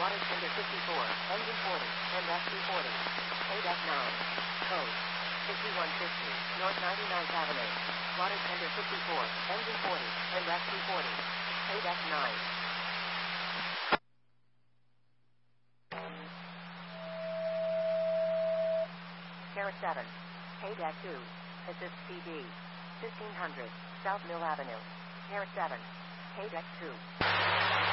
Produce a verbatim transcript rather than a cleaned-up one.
Water tender fifty-four, engine forty, and F two forty. A nine. Code fifty-one fifty, North ninety-ninth Avenue. Water tender fifty-four, engine forty, and F two forty. A nine. Carrot seven. A two. Assist P D. fifteen hundred, South Mill Avenue. Carrot seven. A two.